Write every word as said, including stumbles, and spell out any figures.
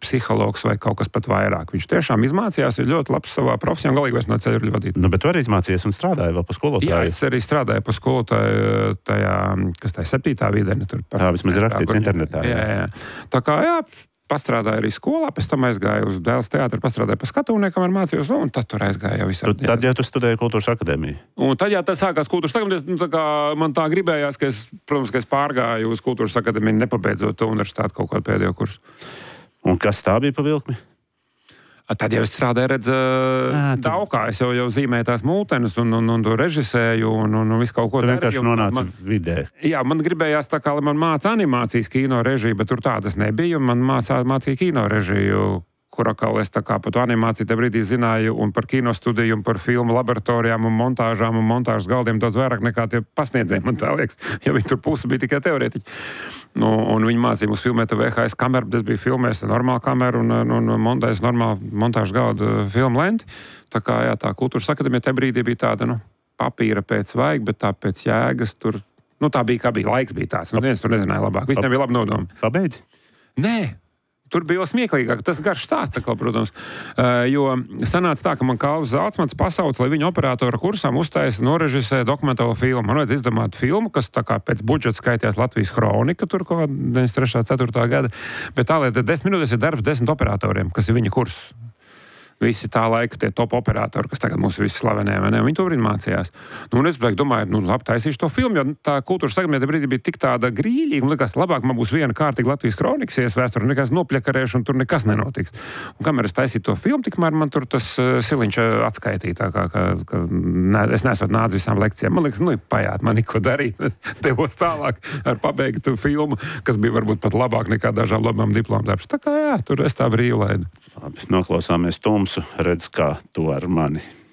psihologs vai kaut kas pat vairāk. Viņš tiešām izmācījās, ir ļoti labs savā profesijā un galīgi vairs no ceļu vadīt. Nu, bet tu arī izmācījies un strādāji vēl pa skolotāju. Jā, es arī strādāju pa skolotāju tajā, kas tā ir septītā videni. Tur par, tā vismaz ir rakstīts internetā. Jā, jā, jā. Tā kā, jā, pastrādāju arī skolā, pēc tam aizgāju uz Dēles teātri, pastrādāju pa skatūnieku, kamēr mācījos, un tad tur aizgāju jau visādi. Tu, tad jau tu studēji kultūras akadēmiju. Un tad, jā, tad sākās kultūras akadēmija, nu, tā kā man tā gribējās, ka es, protams, ka es pārgāju uz kultūras akadēmiju, nepabeidzot universitāti kaut kādu pēdējo kursu. Un kas tā bija pa vilkmi? Tad jau es strādāju, redz, Daukā, es jau, jau zīmēju tās mūtenes un, un, un to režisēju un, un, un visu kaut ko. Tu vienkārši nonāci man, vidē. Jā, man gribējās tā kā, lai man māca animācijas kino režiju, bet tur tādas nebija, un man mācā, mācīja kino režiju, kur atkal es tā kā par to animāciju te brīdī zināju un par kino studiju un par filmu laboratorijām un montāžām un montāžas galdiem daudz vairāk nekā tie pasniedzēji, man tā liekas, ja viņi tur pusi bija tikai teorētiķi. Nu, un viņi mācīja mums filmēt V H S kameru, tas bija filmēs normāla kamera un, un, un montēs normāla montāžas galda filmu lenti. Tā kā, jā, tā kultūras akadēmija te brīdī bija tāda, nu, papīra pēc vajag, bet tā pēc jēgas tur, nu, tā bija, kā bija, laiks bija tāds. Nu, viens tur nezināja labāk, visiem bija labi nodomi. Pabeidzi? Nē. Tur bija jau smieklīgāk, tas garš stāsts, tā kā, protams, uh, jo sanāca tā, ka man Kalvs Zalcmans pasauc, lai viņa operatora kursam uztaisa norežisē dokumentālo filmu. Man vajadz izdomāt filmu, kas tā kā pēc budžeta skaitījās Latvijas Hronika, tur kaut kā deviņdesmit trešā ceturtā gada, bet tā, lai desmit minūtes ir darbs desmit operatoriem, kas ir viņa kurs. Visi tā laika tie top operatori, kas tagad mums visi slavenē, vai ne? Viņi to brīdi mācījās. Nu, un es beig domāju, nu, labi, taisīšu to filmu, jo tā kultūras akadēmija brīdī bija tik tāda grīļīga, un likās, labāk man būs viena kārtīga Latvijas kronikas iesvēstura, un nekas nopļakarēšu, un tur nekas nenotiks. Un kamēr es taisīju to filmu, tikmēr man tur tas uh, siliņš atskaitīja, tā kā, ka, ka ne, es nesot nāc visām lekcijām. Man liekas, nu, pajāt, man neko darīt. Devos tālāk ar pabeigtu filmu, kas bija varbūt pat labāk nekā dažām labām diplomu darbs. Tā kā jā, tur es tā brīvi laidu. Labi, noklausāmies Tumsu, redz, kā tu ar mani.